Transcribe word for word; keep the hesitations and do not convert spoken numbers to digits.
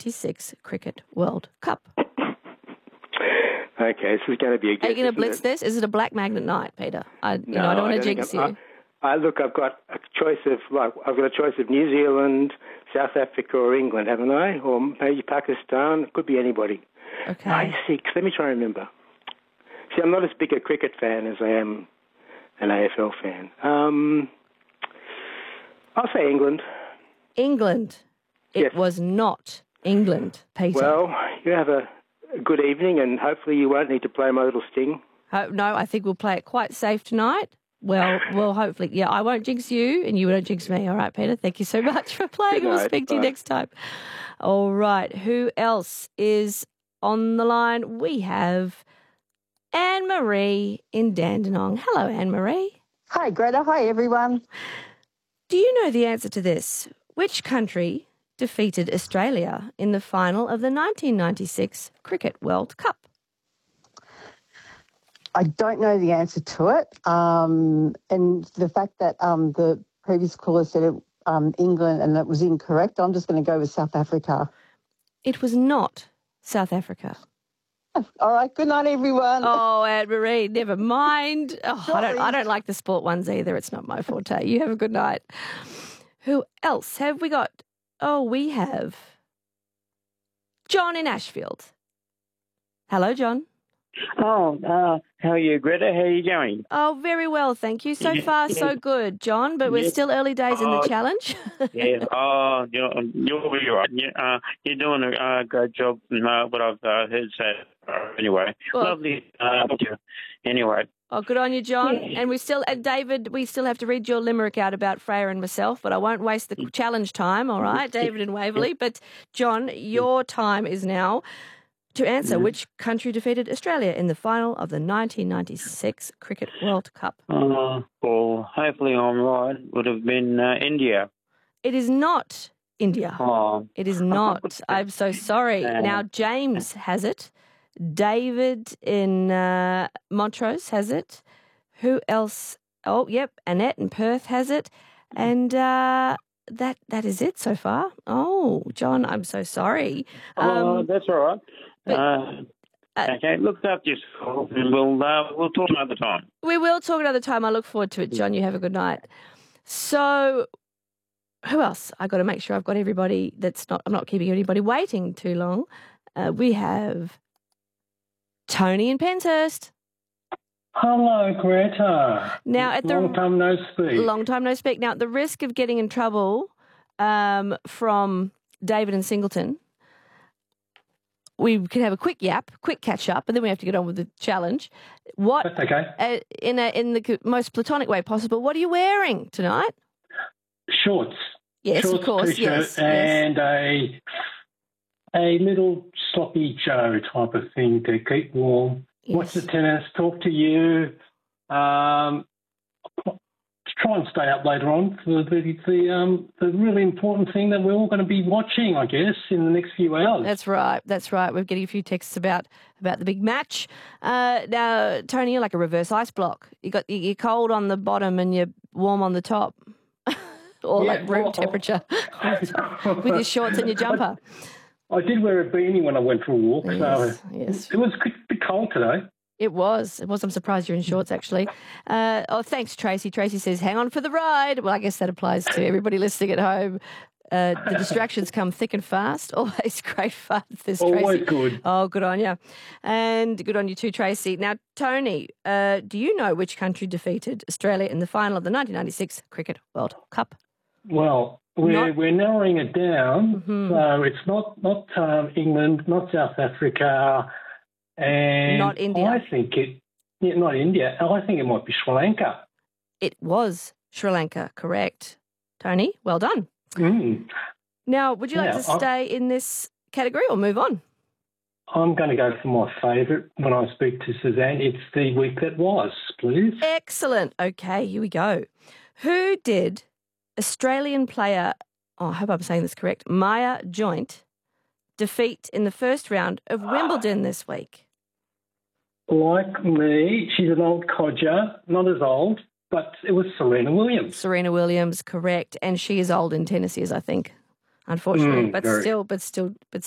ninety-six Cricket World Cup? Okay, this is going to be a guess. Are you going to blitz it? this? Is it a Black Magnet night, Peter? I, you no, know, I don't I want to don't jinx think you. I, I look, I've got a choice of like I've got a choice of New Zealand, South Africa, or England, haven't I? Or maybe Pakistan. It could be anybody. Okay. ninety-six. Let me try and remember. See, I'm not as big a cricket fan as I am an A F L fan. Um, I'll say England. England. It Yes. was not England, Peter. Well, you have a, a good evening, and hopefully you won't need to play my little sting. Ho- no, I think we'll play it quite safe tonight. Well, well, hopefully, yeah, I won't jinx you and you won't jinx me. All right, Peter, thank you so much for playing. Good We'll night. speak to you Bye. next time. All right, who else is on the line? We have Anne-Marie in Dandenong. Hello, Anne-Marie. Hi, Greta. Hi, everyone. Do you know the answer to this? Which country defeated Australia in the final of the nineteen ninety-six Cricket World Cup? I don't know the answer to it. Um, and the fact that um, the previous caller said it, um, England and it was incorrect, I'm just going to go with South Africa. It was not South Africa. All right. Good night, everyone. Oh, Anne-Marie, never mind. Oh, I don't I don't like the sport ones either. It's not my forte. You have a good night. Who else have we got? Oh, we have John in Ashfield. Hello, John. Oh, uh, how are you, Greta? How are you going? Oh, very well, thank you. So far, so good, John, but we're Yeah. still early days in the Oh, challenge. Yeah, oh, you're, you're, you're right. You, uh, you're doing a uh, great job from uh, what I've uh, heard say. Uh, anyway, Well- lovely. Uh, anyway. Oh, good on you, John. Yeah. And we still, and David, we still have to read your limerick out about Freya and myself, but I won't waste the challenge time, all right, David and Waverley. But, John, your time is now to answer which country defeated Australia in the final of the nineteen ninety-six Cricket World Cup. Uh, well, hopefully I'm right. Would have been uh, India. It is not India. Oh, It is not. I'm so sorry. Uh, Now, James has it. David in uh, Montrose has it. Who else? Oh, yep. Annette in Perth has it. And uh, that that is it so far. Oh, John, I'm so sorry. oh, Um, that's all right. but- uh, uh, okay, look after yourself, and we'll uh, we'll talk another time. we will talk another time. I look forward to it, John. You have a good night. So, who else? I got to make sure I've got everybody that's not, I'm not keeping anybody waiting too long. Uh, we have Tony in Penshurst. Hello, Greta. Now, at the Long time no speak. Long time no speak. Now, at the risk of getting in trouble um, from David and Singleton, we can have a quick yap, quick catch up, and then we have to get on with the challenge. What, That's okay. uh, in a, in the most platonic way possible, what are you wearing tonight? Shorts. Yes, Shorts, of course. T-shirt, Yes, yes. and a a little sloppy Joe type of thing to keep warm. Watch the Yes. tennis, talk to you. Um, try and stay up later on for the the um the really important thing that we're all going to be watching, I guess, in the next few hours. That's right. That's right. We're getting a few texts about about the big match. Uh, now, Tony, you're like a reverse ice block. You got you're cold on the bottom and you're warm on the top, or Yeah, like room well, temperature with your shorts and your jumper. I did wear a beanie when I went for a walk, Yes, so yes. it was a bit cold today. It was. It was. I'm surprised you're in shorts, actually. Uh, oh, thanks, Tracy. Tracy says, hang on for the ride. Well, I guess that applies to everybody listening at home. Uh, the distractions come thick and fast. Always great fun. This Always Tracy. good. Oh, good on you. And good on you too, Tracy. Now, Tony, uh, do you know which country defeated Australia in the final of the nineteen ninety-six Cricket World Cup? Well, we're Not- we're narrowing it down, Mhm. so it's not not um, England, not South Africa, and Not India. I think it, yeah, not India. I think it might be Sri Lanka. It was Sri Lanka, correct. Tony, well done. Mm. Now, would you like Yeah, to I- stay in this category or move on? I'm going to go for my favourite when I speak to Suzanne. It's the week that was, please. Excellent. Okay, here we go. Who did Australian player, oh, I hope I'm saying this correct, Maya Joint, defeat in the first round of Wimbledon this week? Like me, she's an old codger, not as old, but it was Serena Williams. Serena Williams, correct. And she is old in tennis years, I think, unfortunately. Mm, but very. still, but still, but